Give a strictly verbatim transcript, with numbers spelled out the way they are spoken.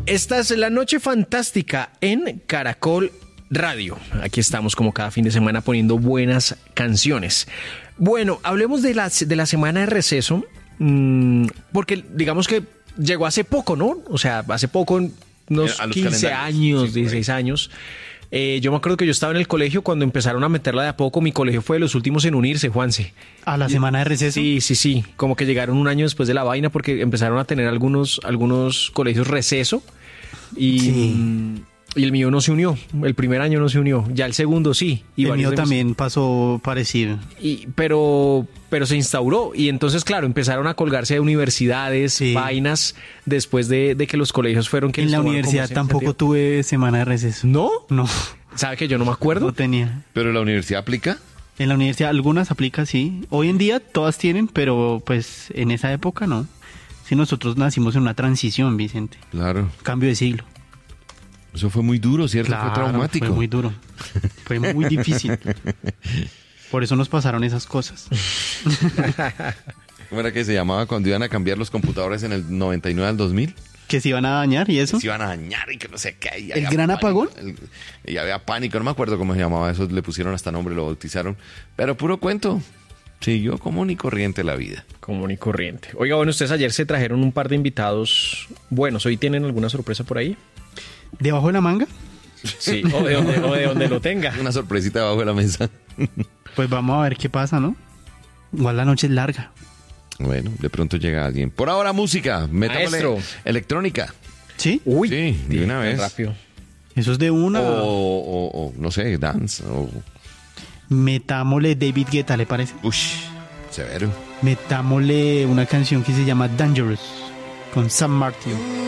Esta es La Noche Fantástica en Caracol Radio. Aquí estamos como cada fin de semana poniendo buenas canciones. Bueno, hablemos de la, de la semana de receso, mmm, porque digamos que llegó hace poco, ¿no? O sea, hace poco, unos quince años, sí, dieciséis años. Eh, yo me acuerdo que yo estaba en el colegio cuando empezaron a meterla de a poco. Mi colegio fue de los últimos en unirse, Juanse. ¿A la semana de receso? Sí, sí, sí. Como que llegaron un año después de la vaina porque empezaron a tener algunos, algunos colegios receso. Y, sí. y el mío no se unió. El primer año no se unió. Ya el segundo sí. Y el mío también pasó parecido. Y, pero, pero se instauró. Y entonces, claro, empezaron a colgarse de universidades, sí. vainas, después de, de que los colegios fueron quienes... En la universidad tampoco tuve semana de receso. ¿No? No. ¿Sabe que yo no me acuerdo? No tenía. ¿Pero la universidad aplica? En la universidad algunas aplica, sí. Hoy en día todas tienen, pero pues en esa época no. Sí, nosotros nacimos en una transición, Vicente. Claro. Cambio de siglo. Eso fue muy duro, ¿cierto? Claro, fue traumático. Fue muy duro. Fue muy difícil. Por eso nos pasaron esas cosas. ¿Cómo era que se llamaba cuando iban a cambiar los computadores en el noventa y nueve al dos mil? ¿Que se iban a dañar y eso? Que se iban a dañar y que no sé qué. Y ¿El gran pánico, apagón? El, y había pánico, no me acuerdo cómo se llamaba eso. Le pusieron hasta nombre, lo bautizaron. Pero puro cuento. Siguió común y corriente la vida. Común y corriente. Oiga, bueno, ustedes ayer se trajeron un par de invitados buenos. ¿Hoy tienen alguna sorpresa por ahí? ¿Debajo de la manga? Sí, o de donde, o de donde lo tenga. Una sorpresita debajo de la mesa. Pues vamos a ver qué pasa, ¿no? Igual la noche es larga. Bueno, de pronto llega alguien. Por ahora, música. Métamosle electrónica. ¿Sí? Uy. Sí, de una vez. Rápido. Eso es de una... O, o, o no sé, dance. O... Metámosle David Guetta, ¿le parece? Uy, severo. Metámosle una canción que se llama Dangerous, con Sam Martin.